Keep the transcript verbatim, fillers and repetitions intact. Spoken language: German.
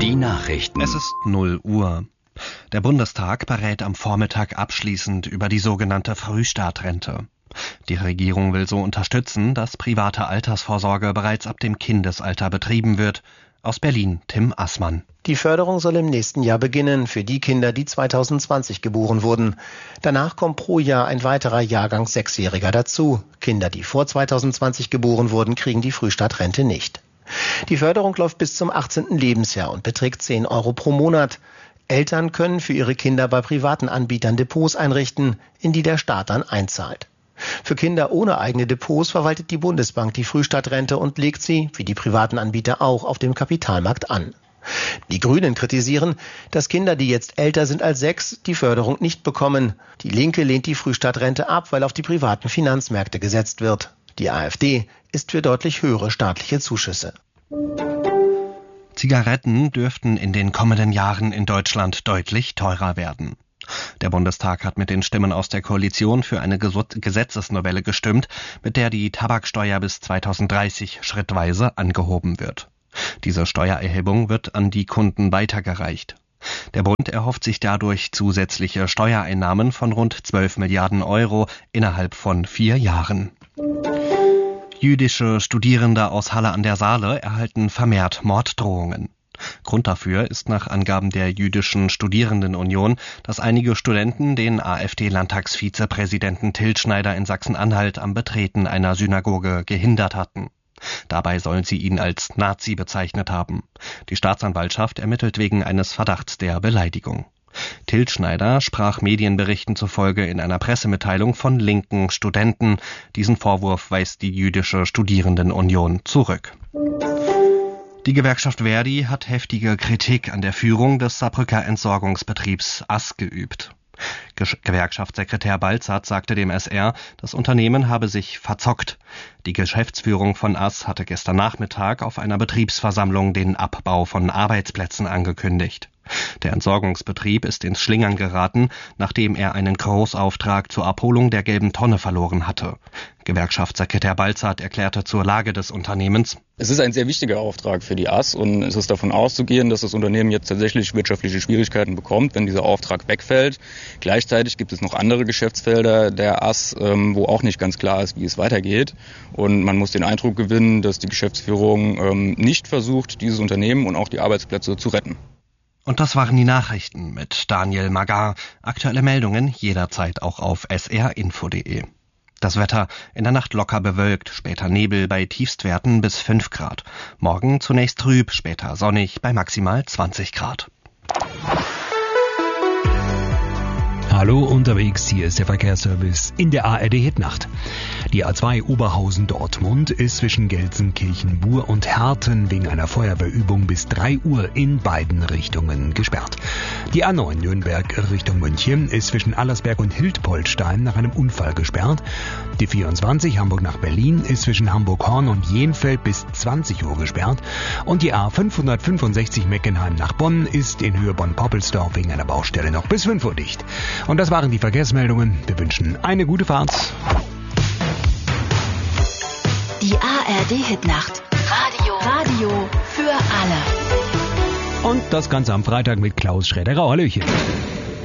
Die Nachrichten. Es ist null Uhr. Der Bundestag berät am Vormittag abschließend über die sogenannte Frühstartrente. Die Regierung will so unterstützen, dass private Altersvorsorge bereits ab dem Kindesalter betrieben wird. Aus Berlin, Tim Assmann. Die Förderung soll im nächsten Jahr beginnen für die Kinder, die zweitausendzwanzig geboren wurden. Danach kommt pro Jahr ein weiterer Jahrgang Sechsjähriger dazu. Kinder, die vor zweitausendzwanzig geboren wurden, kriegen die Frühstartrente nicht. Die Förderung läuft bis zum achtzehnten Lebensjahr und beträgt zehn Euro pro Monat. Eltern können für ihre Kinder bei privaten Anbietern Depots einrichten, in die der Staat dann einzahlt. Für Kinder ohne eigene Depots verwaltet die Bundesbank die Frühstartrente und legt sie, wie die privaten Anbieter auch, auf dem Kapitalmarkt an. Die Grünen kritisieren, dass Kinder, die jetzt älter sind als sechs, die Förderung nicht bekommen. Die Linke lehnt die Frühstartrente ab, weil auf die privaten Finanzmärkte gesetzt wird. Die AfD ist für deutlich höhere staatliche Zuschüsse. Zigaretten dürften in den kommenden Jahren in Deutschland deutlich teurer werden. Der Bundestag hat mit den Stimmen aus der Koalition für eine Gesetzesnovelle gestimmt, mit der die Tabaksteuer bis zweitausenddreißig schrittweise angehoben wird. Diese Steuererhebung wird an die Kunden weitergereicht. Der Bund erhofft sich dadurch zusätzliche Steuereinnahmen von rund zwölf Milliarden Euro innerhalb von vier Jahren. Jüdische Studierende aus Halle an der Saale erhalten vermehrt Morddrohungen. Grund dafür ist nach Angaben der Jüdischen Studierendenunion, dass einige Studenten den AfD-Landtagsvizepräsidenten Till Schneider in Sachsen-Anhalt am Betreten einer Synagoge gehindert hatten. Dabei sollen sie ihn als Nazi bezeichnet haben. Die Staatsanwaltschaft ermittelt wegen eines Verdachts der Beleidigung. Till Schneider sprach Medienberichten zufolge in einer Pressemitteilung von linken Studenten. Diesen Vorwurf weist die Jüdische Studierendenunion zurück. Die Gewerkschaft Verdi hat heftige Kritik an der Führung des Saarbrücker Entsorgungsbetriebs A S geübt. Gewerkschaftssekretär Balzert sagte dem S R, das Unternehmen habe sich verzockt. Die Geschäftsführung von A S hatte gestern Nachmittag auf einer Betriebsversammlung den Abbau von Arbeitsplätzen angekündigt. Der Entsorgungsbetrieb ist ins Schlingern geraten, nachdem er einen Großauftrag zur Abholung der gelben Tonne verloren hatte. Gewerkschaftssekretär Balzert erklärte zur Lage des Unternehmens: Es ist ein sehr wichtiger Auftrag für die A S und es ist davon auszugehen, dass das Unternehmen jetzt tatsächlich wirtschaftliche Schwierigkeiten bekommt, wenn dieser Auftrag wegfällt. Gleichzeitig gibt es noch andere Geschäftsfelder der A S, wo auch nicht ganz klar ist, wie es weitergeht. Und man muss den Eindruck gewinnen, dass die Geschäftsführung nicht versucht, dieses Unternehmen und auch die Arbeitsplätze zu retten. Und das waren die Nachrichten mit Daniel Magar. Aktuelle Meldungen jederzeit auch auf s r info punkt d e. Das Wetter: in der Nacht locker bewölkt, später Nebel bei Tiefstwerten bis fünf Grad. Morgen zunächst trüb, später sonnig bei maximal zwanzig Grad. Hallo unterwegs, hier ist der Verkehrsservice in der A R D-Hitnacht. Die A zwei Oberhausen-Dortmund ist zwischen Gelsenkirchen-Bur und Herten wegen einer Feuerwehrübung bis drei Uhr in beiden Richtungen gesperrt. Die A neun Nürnberg Richtung München ist zwischen Allersberg und Hildpoltstein nach einem Unfall gesperrt. Die vierundzwanzig Hamburg nach Berlin ist zwischen Hamburg-Horn und Jenfeld bis zwanzig Uhr gesperrt. Und die A fünfhundertfünfundsechzig Meckenheim nach Bonn ist in Höhe Bonn-Poppelsdorf wegen einer Baustelle noch bis fünf Uhr dicht. Und das waren die Verkehrsmeldungen. Wir wünschen eine gute Fahrt. Die A R D-Hitnacht. Radio. Radio für alle. Und das Ganze am Freitag mit Klaus Schroeder. Hallöchen.